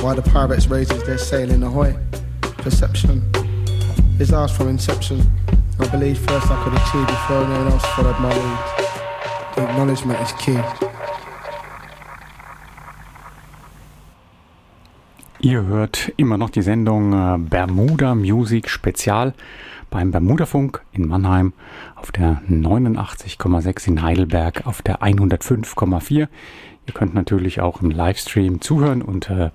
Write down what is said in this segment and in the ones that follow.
While the pirates raises their sail in ahoy. Perception is ours from inception. I believe first I could achieve before anyone else followed my lead. The acknowledgement is key. Ihr hört immer noch die Sendung Bermuda Music Spezial beim Bermudafunk in Mannheim auf der 89,6 in Heidelberg auf der 105,4. Ihr könnt natürlich auch im Livestream zuhören unter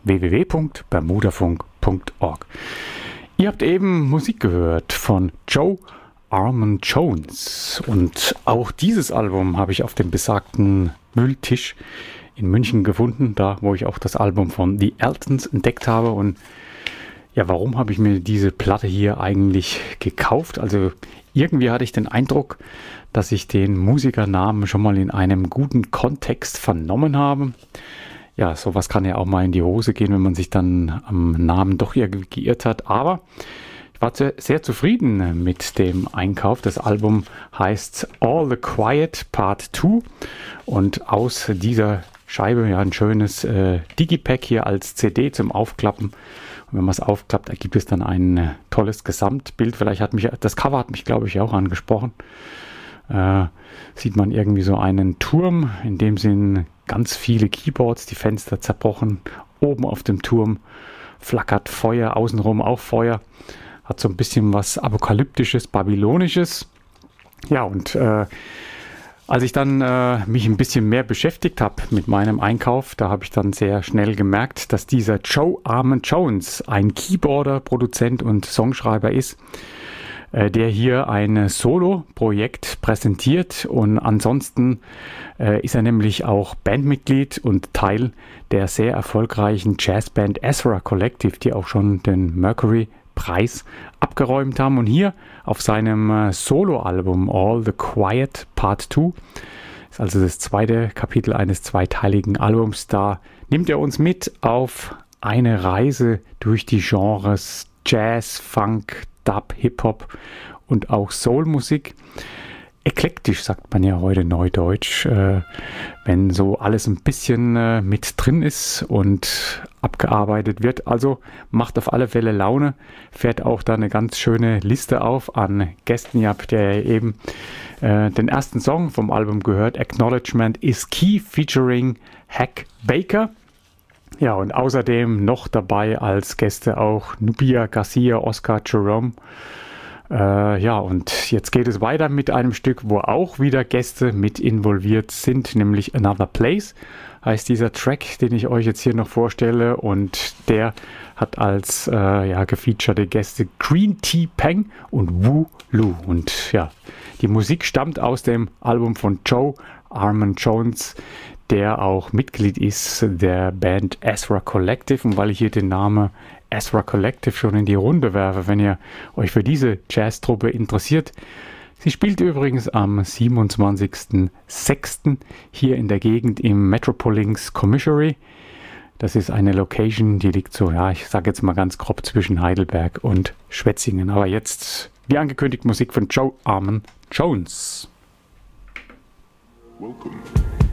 www.bermudafunk.org. Ihr habt eben Musik gehört von Joe Armand Jones und auch dieses Album habe ich auf dem besagten Mülltisch in München gefunden, da wo ich auch das Album von The Eltons entdeckt habe. Und ja, warum habe ich mir diese Platte hier eigentlich gekauft? Also irgendwie hatte ich den Eindruck, dass ich den Musikernamen schon mal in einem guten Kontext vernommen habe. Ja, sowas kann ja auch mal in die Hose gehen, wenn man sich dann am Namen doch irgendwie geirrt hat. Aber ich war sehr zufrieden mit dem Einkauf. Das Album heißt All the Quiet Part 2 und aus dieser Scheibe, ja, ein schönes Digipack hier als CD zum Aufklappen. Und wenn man es aufklappt, ergibt es dann ein tolles Gesamtbild. Vielleicht hat mich, das Cover hat mich, glaube ich, auch angesprochen. Sieht man irgendwie so einen Turm, in dem sind ganz viele Keyboards, die Fenster zerbrochen. Oben auf dem Turm flackert Feuer, außenrum auch Feuer. Hat so ein bisschen was Apokalyptisches, Babylonisches. Ja, und als ich dann mich ein bisschen mehr beschäftigt habe mit meinem Einkauf, da habe ich dann sehr schnell gemerkt, dass dieser Joe Armand Jones ein Keyboarder, Produzent und Songschreiber ist, der hier ein Solo-Projekt präsentiert. Und ansonsten ist er nämlich auch Bandmitglied und Teil der sehr erfolgreichen Jazzband Ezra Collective, die auch schon den Mercury-Preis abgeräumt haben. Und hier auf seinem Solo-Album All the Quiet Part 2, ist also das zweite Kapitel eines zweiteiligen Albums, da nimmt er uns mit auf eine Reise durch die Genres Jazz, Funk, Dub, Hip-Hop und auch Soul-Musik. Eklektisch sagt man ja heute neudeutsch, wenn so alles ein bisschen mit drin ist und abgearbeitet wird. Also macht auf alle Fälle Laune, fährt auch da eine ganz schöne Liste auf an Gästen. Ihr habt ja eben den ersten Song vom Album gehört, Acknowledgement is Key featuring Hack Baker. Ja, und außerdem noch dabei als Gäste auch Nubia Garcia, Oscar Jerome. Ja, und jetzt geht es weiter mit einem Stück, wo auch wieder Gäste mit involviert sind, nämlich Another Place heißt dieser Track, den ich euch jetzt hier noch vorstelle. Und der hat als gefeaturete Gäste Green Tea Peng und Wu Lu. Und ja, die Musik stammt aus dem Album von Joe Armand Jones, der auch Mitglied ist der Band Ezra Collective. Und weil ich hier den Namen Ezra Collective schon in die Runde werfe, wenn ihr euch für diese Jazztruppe interessiert. Sie spielt übrigens am 27.06. hier in der Gegend im Metropolis Commissary. Das ist eine Location, die liegt so, ja, ich sage jetzt mal ganz grob zwischen Heidelberg und Schwetzingen. Aber jetzt, wie angekündigt, Musik von Joe Armand Jones. Welcome.